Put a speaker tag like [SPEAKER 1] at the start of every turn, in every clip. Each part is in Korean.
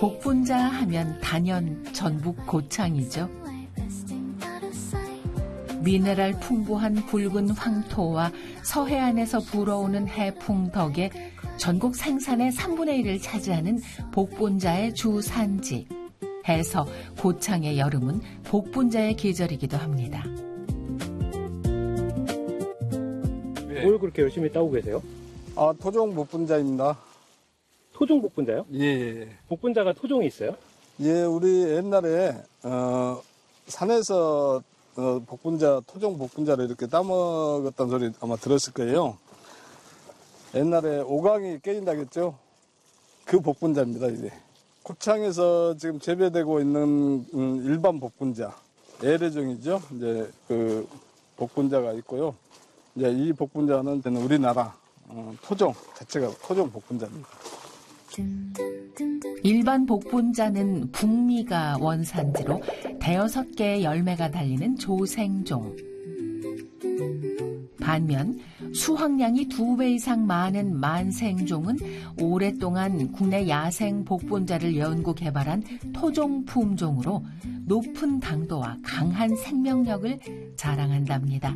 [SPEAKER 1] 복분자 하면 단연 전북 고창이죠. 미네랄 풍부한 붉은 황토와 서해안에서 불어오는 해풍 덕에 전국 생산의 3분의 1을 차지하는 복분자의 주산지. 해서 고창의 여름은 복분자의 계절이기도 합니다.
[SPEAKER 2] 뭘 그렇게 열심히 따고 계세요?
[SPEAKER 3] 토종 복분자입니다.
[SPEAKER 2] 토종 복분자요?
[SPEAKER 3] 예.
[SPEAKER 2] 복분자가 토종이 있어요?
[SPEAKER 3] 예, 우리 옛날에, 산에서, 토종 복분자를 이렇게 따먹었다는 소리 아마 들었을 거예요. 옛날에 오강이 깨진다겠죠? 그 복분자입니다, 이제. 고창에서 지금 재배되고 있는 일반 복분자, 애래종이죠. 이제 그 복분자가 있고요. 이제 이 복분자는 우리나라 토종 자체가 토종 복분자입니다.
[SPEAKER 1] 일반 복분자는 북미가 원산지로 대여섯 개의 열매가 달리는 조생종. 반면 수확량이 2배 이상 많은 만생종은 오랫동안 국내 야생 복분자를 연구 개발한 토종 품종으로 높은 당도와 강한 생명력을 자랑한답니다.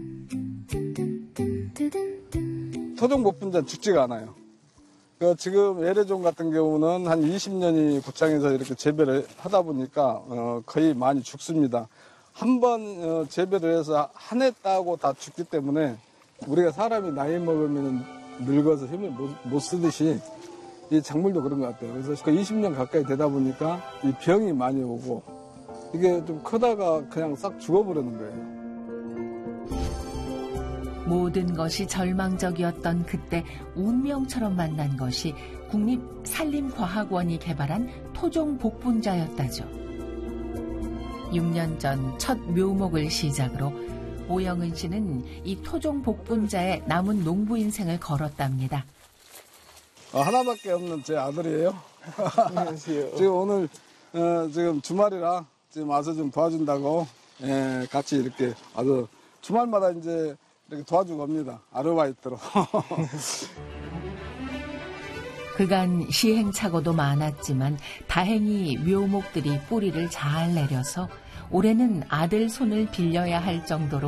[SPEAKER 3] 토종 복분자는 죽지가 않아요. 지금 애래종 같은 경우는 한 20년이 고창에서 이렇게 재배를 하다 보니까 거의 많이 죽습니다. 한 번 재배를 해서 한 해 따고 다 죽기 때문에 우리가 사람이 나이 먹으면 늙어서 힘을 못 쓰듯이 이 작물도 그런 것 같아요. 그래서 20년 가까이 되다 보니까 이 병이 많이 오고 이게 좀 크다가 그냥 싹 죽어버리는 거예요.
[SPEAKER 1] 모든 것이 절망적이었던 그때 운명처럼 만난 것이 국립산림과학원이 개발한 토종 복분자였다죠. 6년 전 첫 묘목을 시작으로 오영은 씨는 이 토종 복분자에 남은 농부 인생을 걸었답니다.
[SPEAKER 3] 하나밖에 없는 제 아들이에요. 안녕하세요. 지금 오늘 지금 주말이라 지금 와서 좀 도와준다고 같이 이렇게 아주 주말마다 이제 이렇게 도와주고 갑니다. 아르바이트로.
[SPEAKER 1] 그간 시행착오도 많았지만 다행히 묘목들이 뿌리를 잘 내려서 올해는 아들 손을 빌려야 할 정도로